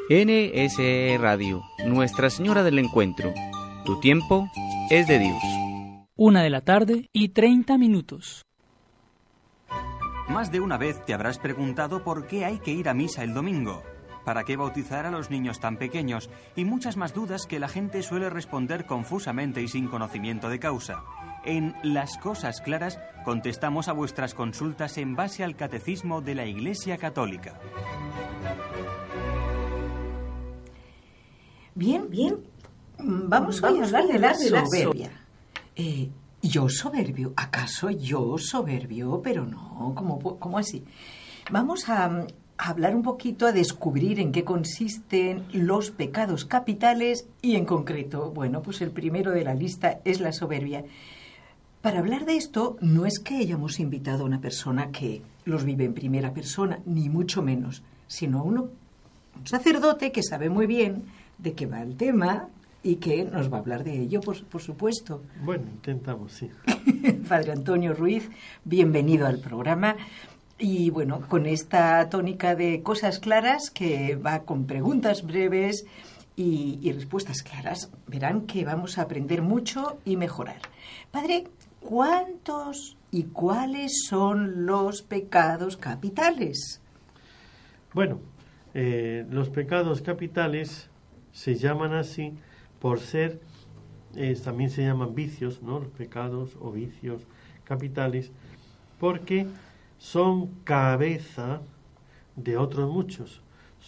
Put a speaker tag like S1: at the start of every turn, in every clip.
S1: NSE Radio, Nuestra Señora del Encuentro. Tu tiempo es de Dios.
S2: 1:30 p.m.
S3: Más de una vez te habrás preguntado por qué hay que ir a misa el domingo, para qué bautizar a los niños tan pequeños y muchas más dudas que la gente suele responder confusamente y sin conocimiento de causa. En Las Cosas Claras contestamos a vuestras consultas en base al Catecismo de la Iglesia Católica.
S4: Bien. Vamos hoy a hablar de la soberbia. ¿Yo soberbio? ¿Acaso yo soberbio? Pero no, ¿cómo así? Vamos a hablar un poquito, a descubrir en qué consisten los pecados capitales y en concreto, bueno, pues el primero de la lista es la soberbia. Para hablar de esto, no es que hayamos invitado a una persona que los vive en primera persona, ni mucho menos, sino a un sacerdote que sabe muy bien de qué va el tema y que nos va a hablar de ello, por supuesto.
S5: Bueno, intentamos, sí.
S4: Padre Antonio Ruiz, bienvenido al programa. Y bueno, con esta tónica de cosas claras que va con preguntas breves y respuestas claras, verán que vamos a aprender mucho y mejorar. Padre, ¿cuántos y cuáles son los pecados capitales?
S5: Bueno, los pecados capitales se llaman así por ser, también se llaman vicios, ¿no? Los pecados o vicios capitales, porque son cabeza de otros muchos.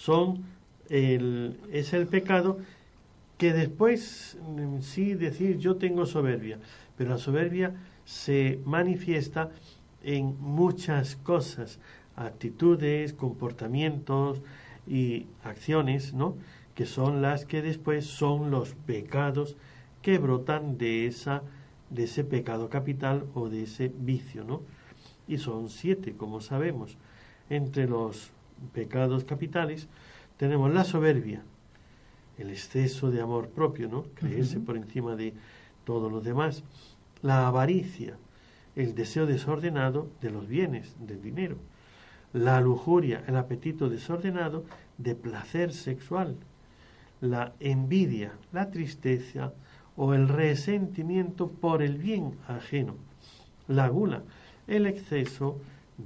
S5: Es el pecado que después, sí decir yo tengo soberbia, pero la soberbia se manifiesta en muchas cosas, actitudes, comportamientos y acciones, ¿no? Que son las que después son los pecados que brotan de ese pecado capital o de ese vicio, ¿no? Y son 7, como sabemos. Entre los pecados capitales tenemos la soberbia, el exceso de amor propio, ¿no? Creerse por encima de todos los demás. La avaricia, el deseo desordenado de los bienes, del dinero. La lujuria, el apetito desordenado de placer sexual. La envidia, la tristeza o el resentimiento por el bien ajeno. La gula, el exceso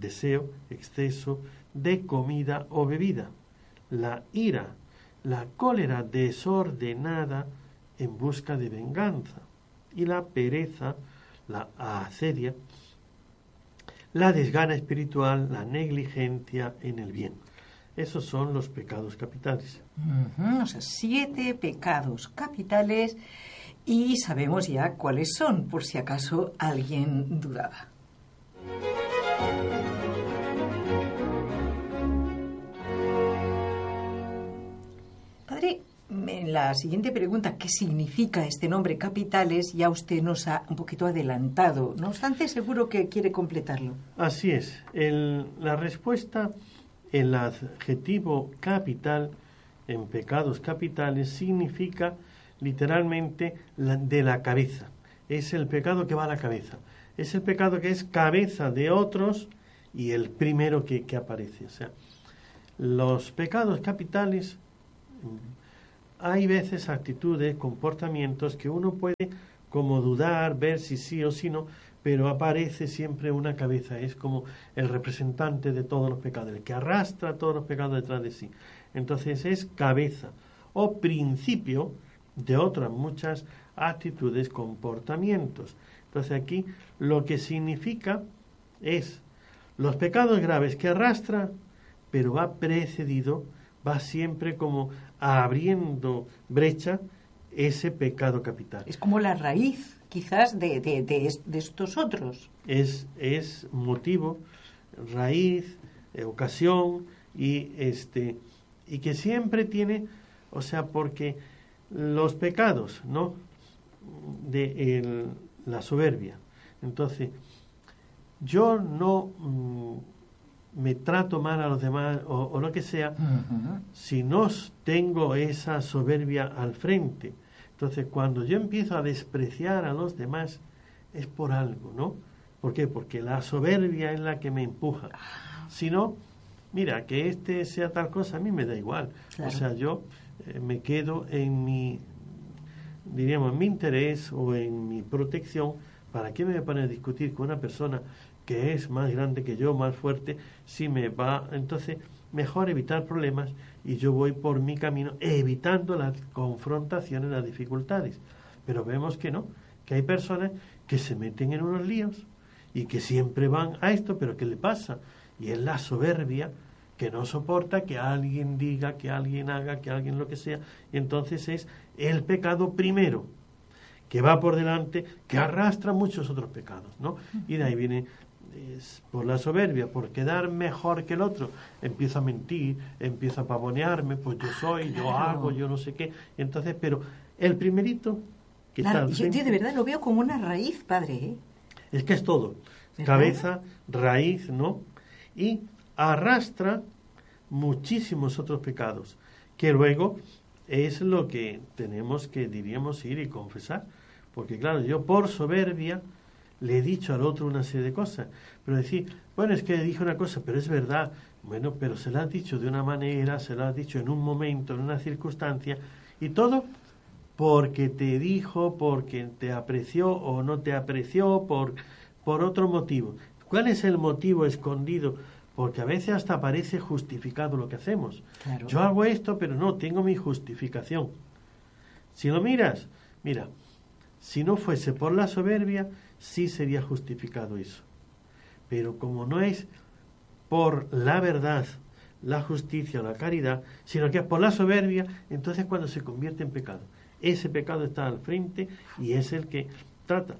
S5: de comida o bebida. La ira, la cólera desordenada en busca de venganza. Y la pereza, la asedia, la desgana espiritual, la negligencia en el bien. Esos son los pecados capitales.
S4: O sea, 7 pecados capitales y sabemos ya cuáles son, por si acaso alguien dudaba. Padre, en la siguiente pregunta, ¿qué significa este nombre capitales? Ya usted nos ha un poquito adelantado. No obstante, seguro que quiere completarlo.
S5: Así es. La respuesta, el adjetivo capital en pecados capitales significa literalmente de la cabeza. Es el pecado que va a la cabeza. Es el pecado que es cabeza de otros y el primero que aparece. O sea, los pecados capitales, hay veces actitudes, comportamientos que uno puede como dudar, ver si sí o si no, pero aparece siempre una cabeza. Es como el representante de todos los pecados, el que arrastra todos los pecados detrás de sí. Entonces es cabeza o principio de otras muchas actitudes, comportamientos. Entonces aquí lo que significa es los pecados graves que arrastra, pero va precedido, va siempre como abriendo brecha ese pecado capital.
S4: Es como la raíz, quizás, de estos otros.
S5: Es motivo, raíz, ocasión y que siempre tiene, o sea, porque los pecados, ¿no? De la soberbia. Entonces, yo no me trato mal a los demás o lo que sea, si no tengo esa soberbia al frente. Entonces, cuando yo empiezo a despreciar a los demás, es por algo, ¿no? ¿Por qué? Porque la soberbia es la que me empuja. Si no, mira, que este sea tal cosa, a mí me da igual. Claro. O sea, yo me quedo en mi, diríamos, en mi interés o en mi protección. ¿Para qué me voy a poner a discutir con una persona que es más grande que yo, más fuerte? Si me va, entonces mejor evitar problemas y yo voy por mi camino evitando las confrontaciones, las dificultades. Pero vemos que no, que hay personas que se meten en unos líos y que siempre van a esto, pero ¿qué le pasa? Y es la soberbia, que no soporta que alguien diga, que alguien haga, que alguien lo que sea, y entonces es el pecado primero que va por delante, que arrastra muchos otros pecados, ¿no? Y de ahí viene, por la soberbia, por quedar mejor que el otro, empiezo a mentir, empiezo a pavonearme, pues yo soy, claro, yo hago, yo no sé qué. Entonces, pero el primerito que
S4: claro,
S5: está al
S4: yo de verdad lo veo como una raíz, padre, ¿eh?
S5: Es que es todo,
S4: ¿verdad?
S5: Cabeza, raíz, ¿no? Y arrastra muchísimos otros pecados, que luego es lo que tenemos que, diríamos, ir y confesar. Porque claro, yo por soberbia le he dicho al otro una serie de cosas. Pero decir, bueno, es que dije una cosa, pero es verdad. Bueno, pero se la has dicho de una manera, se la has dicho en un momento, en una circunstancia, y todo porque te dijo, porque te apreció o no te apreció, por otro motivo. ¿Cuál es el motivo escondido? Porque a veces hasta parece justificado lo que hacemos. Claro. Yo hago esto, pero no, tengo mi justificación. Si lo miras, mira, si no fuese por la soberbia, sí sería justificado eso. Pero como no es por la verdad, la justicia, la caridad, sino que es por la soberbia, entonces cuando se convierte en pecado. Ese pecado está al frente y es el que trata.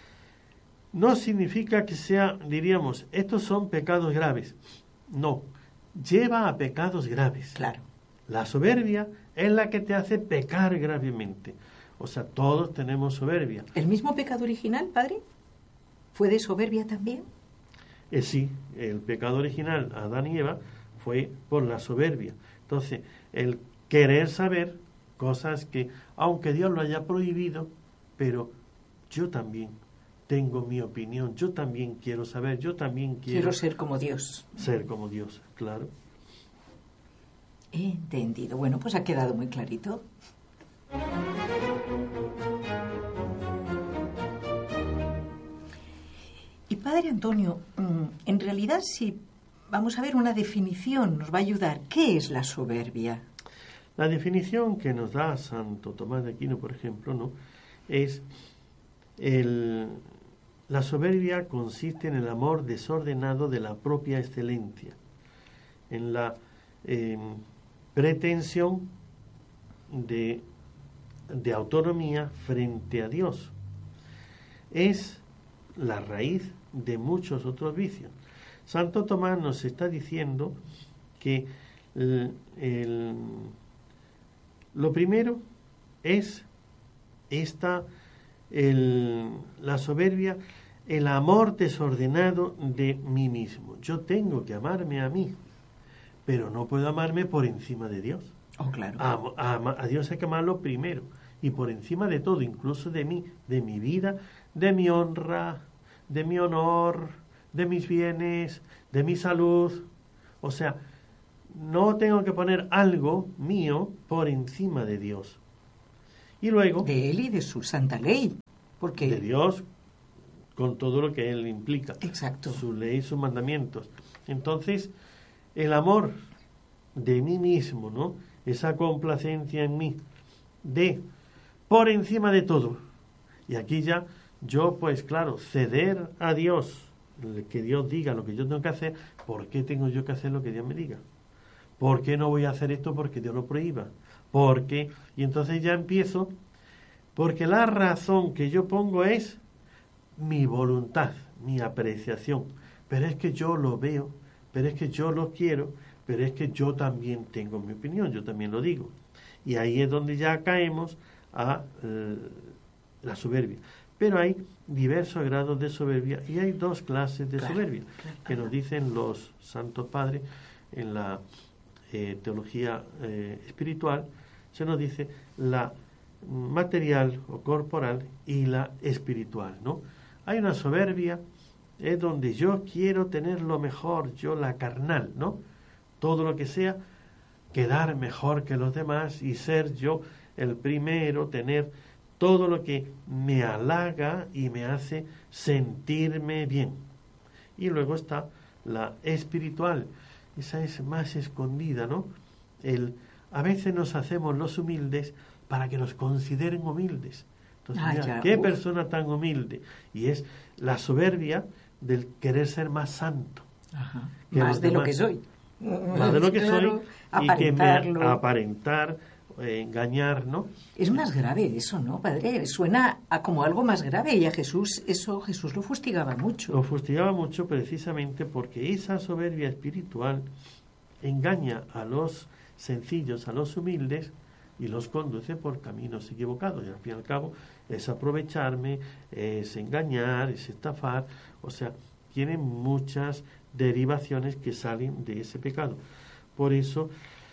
S5: No significa que sea, diríamos, estos son pecados graves. No, lleva a pecados graves.
S4: Claro.
S5: La soberbia es la que te hace pecar gravemente. O sea, todos tenemos soberbia.
S4: ¿El mismo pecado original, padre? ¿Fue de soberbia también?
S5: Sí, el pecado original, Adán y Eva, fue por la soberbia. Entonces, el querer saber cosas que, aunque Dios lo haya prohibido, pero yo también tengo mi opinión, yo también quiero saber, yo también quiero
S4: ser como Dios.
S5: Ser como Dios, claro.
S4: He entendido. Bueno, pues ha quedado muy clarito. Y padre Antonio, en realidad si vamos a ver una definición, nos va a ayudar. ¿Qué es la soberbia?
S5: La definición que nos da Santo Tomás de Aquino, por ejemplo, ¿no? Es la soberbia consiste en el amor desordenado de la propia excelencia, en la pretensión de autonomía frente a Dios. Es la raíz de muchos otros vicios. Santo Tomás nos está diciendo que lo primero es la soberbia, el amor desordenado de mí mismo. Yo tengo que amarme a mí, pero no puedo amarme por encima de Dios.
S4: Oh, claro.
S5: A Dios hay que amarlo primero y por encima de todo, incluso de mí, de mi vida, de mi honra, de mi honor, de mis bienes, de mi salud. O sea, no tengo que poner algo mío por encima de Dios. Y luego
S4: de Él y de su santa ley, porque
S5: de Dios con todo lo que Él implica.
S4: Exacto.
S5: Su ley, sus mandamientos. Entonces, el amor de mí mismo, ¿no? Esa complacencia en mí, por encima de todo. Y aquí ya yo, pues claro, ceder a Dios, que Dios diga lo que yo tengo que hacer. ¿Por qué tengo yo que hacer lo que Dios me diga? ¿Por qué no voy a hacer esto porque Dios lo prohíba? ¿Por qué? Y entonces ya empiezo, porque la razón que yo pongo es mi voluntad, mi apreciación. Pero es que yo lo veo, pero es que yo lo quiero, pero es que yo también tengo mi opinión, yo también lo digo. Y ahí es donde ya caemos a la soberbia. Pero hay diversos grados de soberbia y hay dos clases de soberbia que nos dicen los santos padres en la teología espiritual. Se nos dice la material o corporal y la espiritual, ¿no? Hay una soberbia, es donde yo quiero tener lo mejor, yo la carnal, ¿no? todo lo que sea, quedar mejor que los demás y ser yo el primero, tener todo lo que me halaga y me hace sentirme bien. Y luego está la espiritual, esa es más escondida, ¿no? A veces nos hacemos los humildes para que nos consideren humildes. Entonces, mira, qué persona tan humilde. Y es la soberbia del querer ser más santo.
S4: Ajá. Más de lo que soy.
S5: Más de lo que soy y que me aparentar, engañar, ¿no?
S4: Es más grave eso, ¿no, padre? Suena a como algo más grave y a Jesús lo fustigaba mucho.
S5: Lo fustigaba mucho precisamente porque esa soberbia espiritual engaña a los sencillos, a los humildes, y los conduce por caminos equivocados. Y al fin y al cabo es aprovecharme, es engañar, es estafar, o sea, tiene muchas derivaciones que salen de ese pecado. Por eso,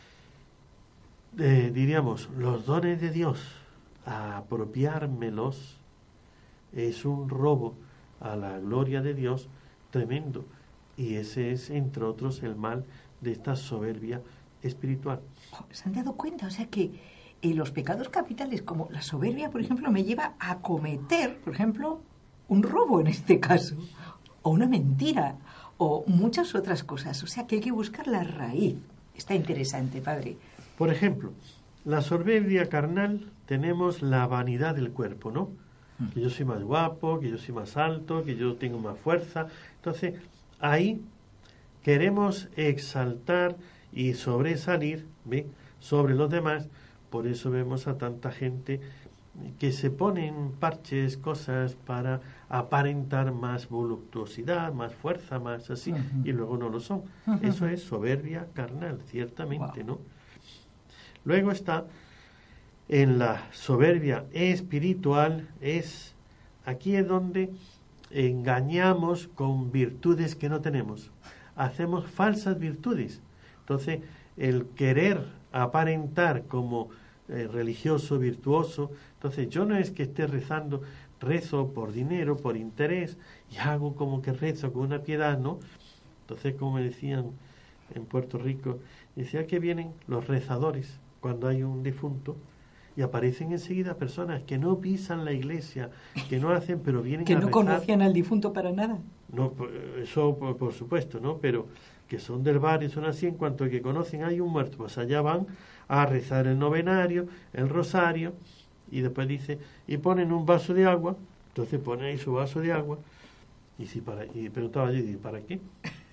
S5: diríamos, los dones de Dios, apropiármelos, es un robo a la gloria de Dios tremendo. Y ese es, entre otros, el mal de esta soberbia espiritual.
S4: ¿Se han dado cuenta? O sea que los pecados capitales, como la soberbia, por ejemplo, me lleva a cometer, por ejemplo, un robo en este caso, o una mentira, o muchas otras cosas. O sea que hay que buscar la raíz. Está interesante, padre.
S5: Por ejemplo, la soberbia carnal, tenemos la vanidad del cuerpo, ¿no? Que yo soy más guapo, que yo soy más alto, que yo tengo más fuerza. Entonces, ahí queremos exaltar y sobresalir, ¿ve?, sobre los demás. Por eso vemos a tanta gente que se ponen parches, cosas para aparentar más voluptuosidad, más fuerza, más así, y luego no lo son. Eso es soberbia carnal, ciertamente, ¿no? Luego está en la soberbia espiritual, aquí es donde engañamos con virtudes que no tenemos. Hacemos falsas virtudes. Entonces, el querer aparentar como religioso, virtuoso, entonces yo no es que esté rezando, rezo por dinero, por interés, y hago como que rezo con una piedad, ¿no? Entonces, como me decían en Puerto Rico, decía que vienen los rezadores cuando hay un difunto, y aparecen enseguida personas que no pisan la iglesia, que no hacen, pero vienen
S4: que
S5: a
S4: no
S5: rezar.
S4: Conocían al difunto para nada.
S5: No, eso por supuesto, ¿no? Pero que son del barrio, son así, en cuanto que conocen hay un muerto, pues allá van a rezar el novenario, el rosario, y después dice, y ponen un vaso de agua, entonces ponen ahí su vaso de agua, y preguntaba yo, ¿y para qué?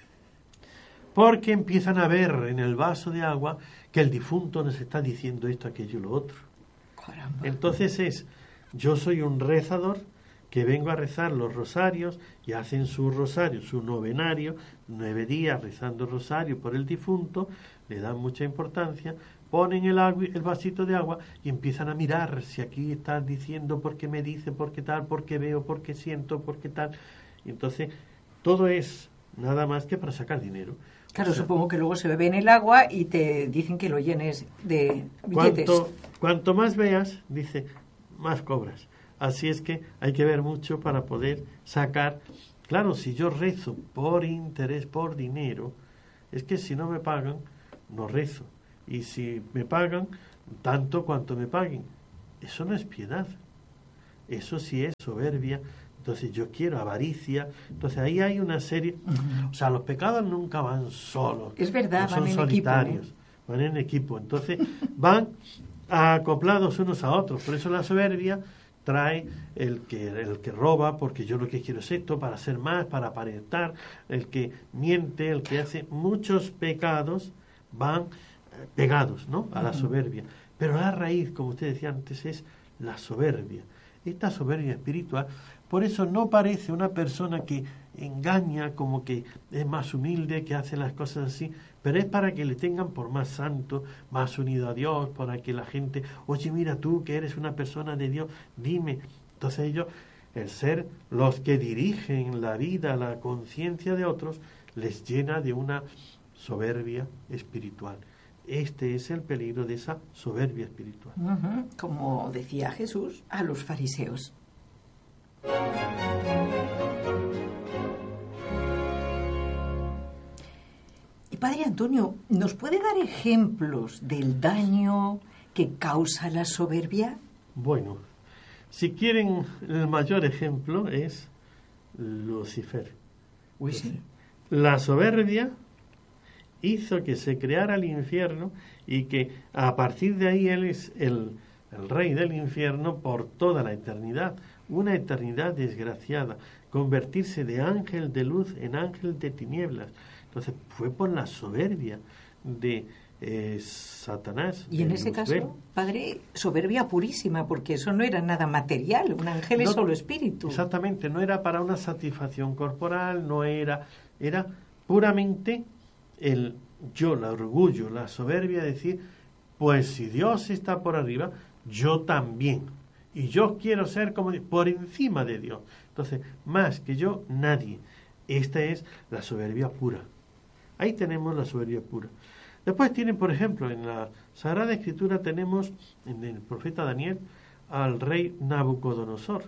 S5: Porque empiezan a ver en el vaso de agua que el difunto nos está diciendo esto, aquello y lo otro.
S4: Caramba.
S5: Entonces yo soy un rezador que vengo a rezar los rosarios, y hacen su rosario, su novenario, 9 días rezando rosario por el difunto, le dan mucha importancia, ponen el vasito de agua y empiezan a mirar si aquí está diciendo por qué me dice, por qué tal, por qué veo, por qué siento, por qué tal. Y entonces todo es nada más que para sacar dinero.
S4: Claro, supongo que luego se bebe en el agua y te dicen que lo llenes de billetes.
S5: Cuanto más veas, dice, más cobras. Así es que hay que ver mucho para poder sacar. Claro, si yo rezo por interés, por dinero, es que si no me pagan, no rezo. Y si me pagan, tanto cuanto me paguen. Eso no es piedad. Eso sí es soberbia. Entonces yo quiero avaricia. Entonces ahí hay una serie. O sea, los pecados nunca van solos.
S4: Es verdad,
S5: no son
S4: van en
S5: solitarios.
S4: equipo, ¿no?
S5: Van en equipo. Entonces van acoplados unos a otros. Por eso la soberbia trae el que roba, porque yo lo que quiero es esto, para hacer más, para aparentar, el que miente, el que hace muchos pecados, van pegados, ¿no?, a la soberbia. Pero la raíz, como usted decía antes, es la soberbia. Esta soberbia espiritual, por eso no parece una persona que engaña, como que es más humilde, que hace las cosas así, pero es para que le tengan por más santo, más unido a Dios, para que la gente, oye, mira tú que eres una persona de Dios, dime. Entonces ellos, el ser los que dirigen la vida, la conciencia de otros, les llena de una soberbia espiritual. Este es el peligro de esa soberbia espiritual.
S4: Como decía Jesús a los fariseos. Padre Antonio, ¿nos puede dar ejemplos del daño que causa la soberbia?
S5: Bueno, si quieren, el mayor ejemplo es Lucifer.
S4: Uy, sí.
S5: La soberbia hizo que se creara el infierno y que a partir de ahí él es el rey del infierno por toda la eternidad, una eternidad desgraciada, convertirse de ángel de luz en ángel de tinieblas. Entonces fue por la soberbia de Satanás.
S4: Y en ese caso, Padre, soberbia purísima, porque eso no era nada material, un ángel es solo espíritu.
S5: Exactamente, no era para una satisfacción corporal, era puramente el orgullo, la soberbia de decir, pues si Dios está por arriba, yo también. Y yo quiero ser como por encima de Dios. Entonces, más que yo, nadie. Esta es la soberbia pura. Ahí tenemos la soberbia pura. Después tienen, por ejemplo, en la Sagrada Escritura tenemos, en el profeta Daniel, al rey Nabucodonosor.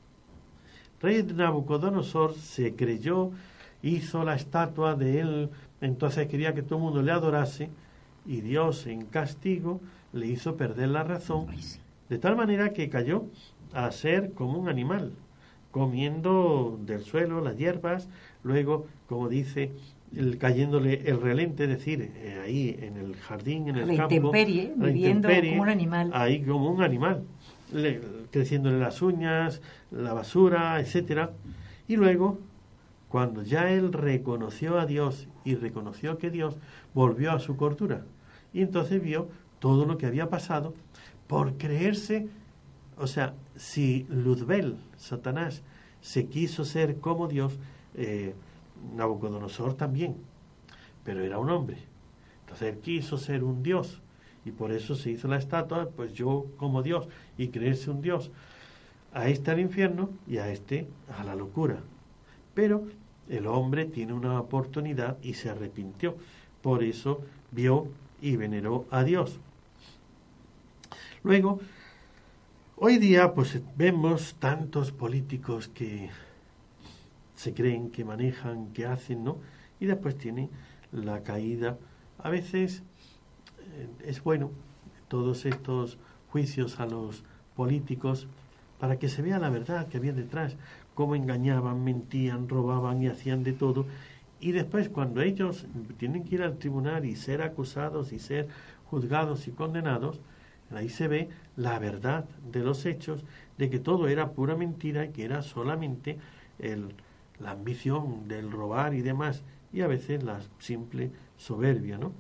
S5: Rey Nabucodonosor se creyó, hizo la estatua de él, entonces quería que todo el mundo le adorase, y Dios en castigo le hizo perder la razón, de tal manera que cayó a ser como un animal, comiendo del suelo las hierbas, luego, como dice, cayéndole el relente, es decir, ahí en el jardín, en el campo,
S4: viviendo como un animal,
S5: ahí como un animal, creciéndole las uñas, la basura, etcétera, y luego, cuando ya él reconoció a Dios y reconoció que Dios volvió a su cordura, y entonces vio todo lo que había pasado por creerse, o sea, si Luzbel, Satanás, se quiso ser como Dios, Nabucodonosor también, pero era un hombre. Entonces él quiso ser un Dios y por eso se hizo la estatua, pues yo como Dios, y creerse un Dios. A este al infierno y a este a la locura. Pero el hombre tiene una oportunidad y se arrepintió. Por eso vio y veneró a Dios. Luego, hoy día pues vemos tantos políticos que se creen, que manejan, que hacen, ¿no? Y después tiene la caída. A veces es bueno todos estos juicios a los políticos para que se vea la verdad que había detrás, cómo engañaban, mentían, robaban y hacían de todo. Y después cuando ellos tienen que ir al tribunal y ser acusados y ser juzgados y condenados, ahí se ve la verdad de los hechos, de que todo era pura mentira y que era solamente la ambición del robar y demás, y a veces la simple soberbia, ¿no?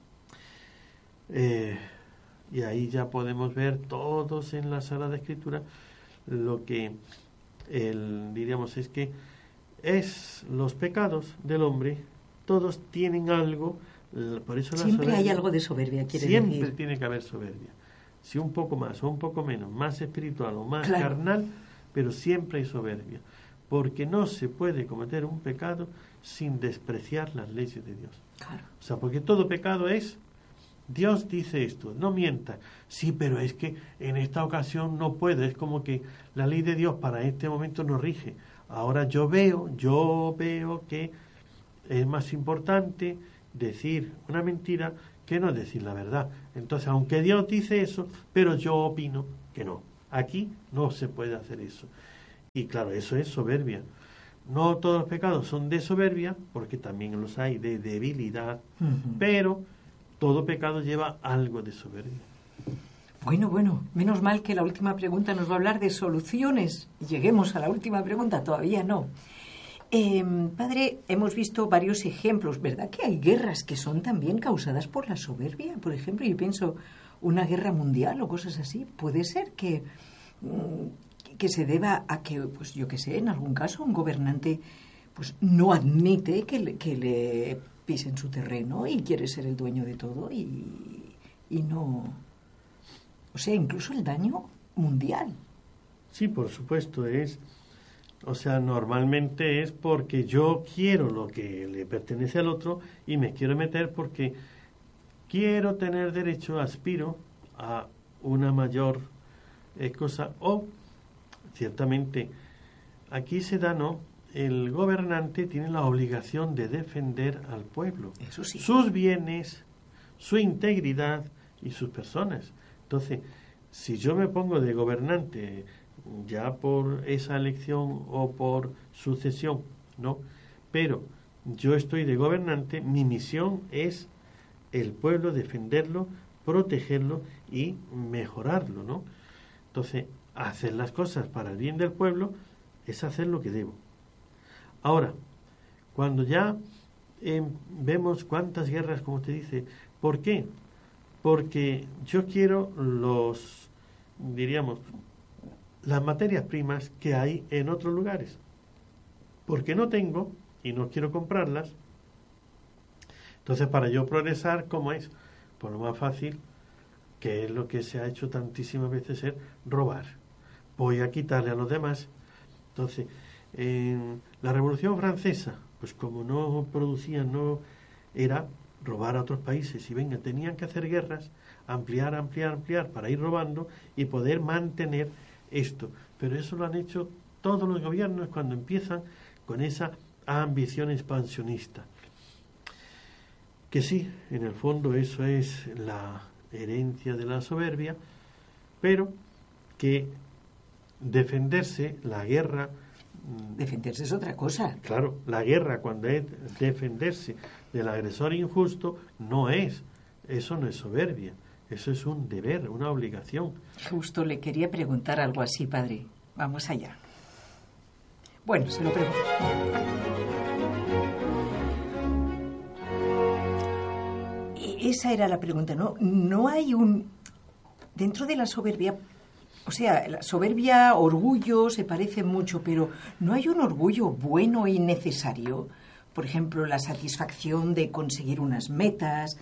S5: Y ahí ya podemos ver todos en la Sagrada Escritura lo que diríamos es que es los pecados del hombre, todos tienen algo, por eso
S4: siempre hay algo de soberbia, quiere
S5: siempre
S4: decir.
S5: Tiene que haber soberbia, si un poco más o un poco menos, más espiritual o más carnal, pero siempre hay soberbia, porque no se puede cometer un pecado sin despreciar las leyes de Dios.
S4: Claro.
S5: O sea, porque todo pecado es, Dios dice esto, no mientas. Sí, pero es que en esta ocasión no puedo, es como que la ley de Dios para este momento no rige. Ahora yo veo que es más importante decir una mentira que no decir la verdad. Entonces, aunque Dios dice eso, pero yo opino que no. Aquí no se puede hacer eso. Y claro, eso es soberbia. No todos los pecados son de soberbia, porque también los hay de debilidad, pero todo pecado lleva algo de soberbia.
S4: Bueno, menos mal que la última pregunta nos va a hablar de soluciones. Lleguemos a la última pregunta, todavía no. Padre, hemos visto varios ejemplos, ¿verdad? Que hay guerras que son también causadas por la soberbia. Por ejemplo, yo pienso una guerra mundial o cosas así. Puede ser que se deba a que, pues yo qué sé, en algún caso un gobernante pues no admite que le pisen su terreno y quiere ser el dueño de todo y no... O sea, incluso el daño mundial.
S5: Sí, por supuesto, normalmente es porque yo quiero lo que le pertenece al otro y me quiero meter porque quiero tener derecho, aspiro a una mayor cosa. O, ciertamente, aquí se da, ¿no?, el gobernante tiene la obligación de defender al pueblo,
S4: Eso sí.
S5: sus bienes, su integridad y sus personas. Entonces, si yo me pongo de gobernante ya por esa elección o por sucesión, ¿no? Pero yo estoy de gobernante, mi misión es el pueblo, defenderlo, protegerlo y mejorarlo, ¿no? Entonces, hacer las cosas para el bien del pueblo es hacer lo que debo. Ahora, cuando ya vemos cuántas guerras, como usted dice, ¿por qué? Porque yo quiero las materias primas que hay en otros lugares. Porque no tengo y no quiero comprarlas. Entonces, para yo progresar, ¿cómo es? Pues lo más fácil, que es lo que se ha hecho tantísimas veces, es robar. Voy a quitarle a los demás. Entonces, en la Revolución Francesa, pues como no producían, no era robar a otros países y venga, tenían que hacer guerras, ampliar para ir robando y poder mantener esto. Pero eso lo han hecho todos los gobiernos cuando empiezan con esa ambición expansionista. Que sí, en el fondo eso es la herencia de la soberbia, pero que defenderse, la guerra...
S4: Defenderse es otra cosa.
S5: Claro, la guerra cuando es defenderse del agresor injusto, eso no es soberbia, eso es un deber, una obligación.
S4: Justo le quería preguntar algo así, padre. Vamos allá. Bueno, se lo pregunto. Esa era la pregunta, ¿no? No hay dentro de la soberbia, o sea, la soberbia, orgullo, se parece mucho, pero ¿no hay un orgullo bueno y necesario? Por ejemplo, la satisfacción de conseguir unas metas.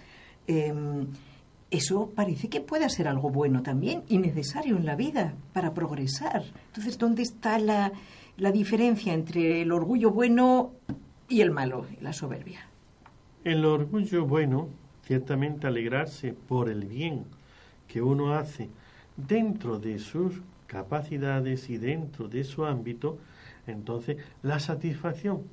S4: Eso parece que pueda ser algo bueno también y necesario en la vida para progresar. Entonces, ¿dónde está la diferencia entre el orgullo bueno y el malo, la soberbia?
S5: El orgullo bueno, ciertamente alegrarse por el bien que uno hace dentro de sus capacidades y dentro de su ámbito. Entonces, la satisfacción.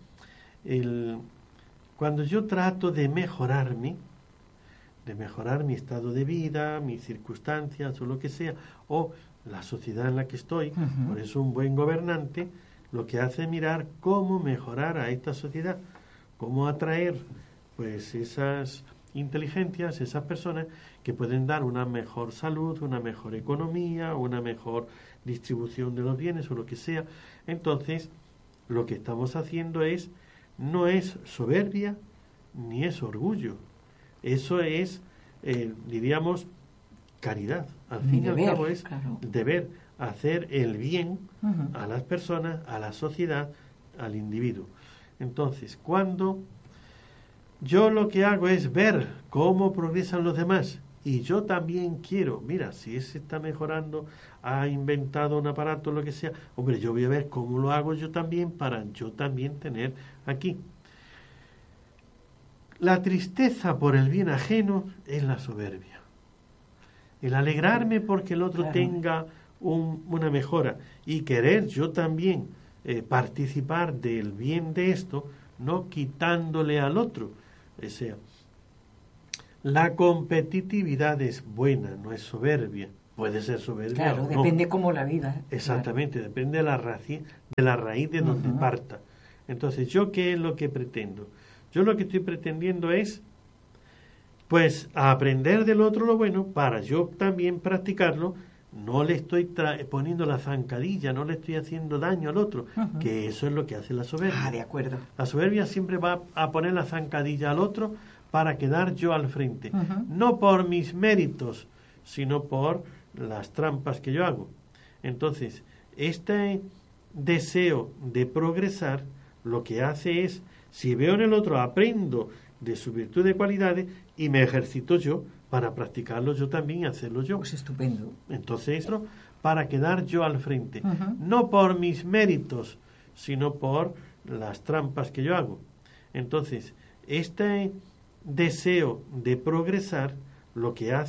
S5: Cuando yo trato de mejorar mi estado de vida, mis circunstancias o lo que sea, o la sociedad en la que estoy, por eso un buen gobernante lo que hace es mirar cómo mejorar a esta sociedad, cómo atraer pues esas inteligencias, esas personas que pueden dar una mejor salud, una mejor economía, una mejor distribución de los bienes o lo que sea. Entonces, lo que estamos haciendo no es soberbia ni es orgullo. Eso es, diríamos, caridad. Al fin y al cabo es deber hacer el bien a las personas, a la sociedad, al individuo. Entonces, cuando yo lo que hago es ver cómo progresan los demás y yo también quiero, mira, si ese está mejorando, ha inventado un aparato, lo que sea, hombre, yo voy a ver cómo lo hago yo también para yo también tener aquí. La tristeza por el bien ajeno es la soberbia. El alegrarme porque el otro tenga una mejora y querer yo también participar del bien de esto, no quitándole al otro. O sea, la competitividad es buena, no es soberbia. Puede ser soberbia.
S4: Claro,
S5: no.
S4: Depende cómo la vida.
S5: Exactamente, depende de la raíz de donde parta. Entonces, ¿yo qué es lo que pretendo? Yo lo que estoy pretendiendo es, pues, aprender del otro lo bueno para yo también practicarlo. No le estoy poniendo la zancadilla, no le estoy haciendo daño al otro, que eso es lo que hace la soberbia.
S4: Ah, de acuerdo.
S5: La soberbia siempre va a poner la zancadilla al otro para quedar yo al frente. No por mis méritos, sino por las trampas que yo hago. Entonces, este deseo de progresar lo que hace es, si veo en el otro, aprendo de su virtud de cualidades y me ejercito yo para practicarlo yo también y hacerlo yo.
S4: Pues estupendo.
S5: Entonces, para quedar yo al frente, no por mis méritos, sino por las trampas que yo hago. Entonces, este deseo de progresar lo que hace